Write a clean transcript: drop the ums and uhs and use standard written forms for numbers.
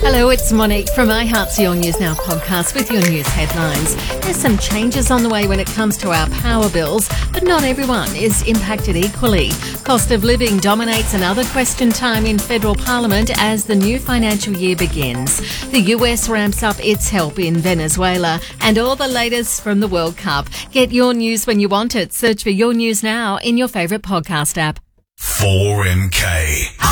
Hello, it's Monique from iHeart's Your News Now podcast with your news headlines. There's some changes on the way when it comes to our power bills, but not everyone is impacted equally. Cost of living dominates another question time in federal parliament as the new financial year begins. The US ramps up its help in Venezuela and all the latest from the World Cup. Get your news when you want it. Search for Your News Now in your favourite podcast app. 4MK.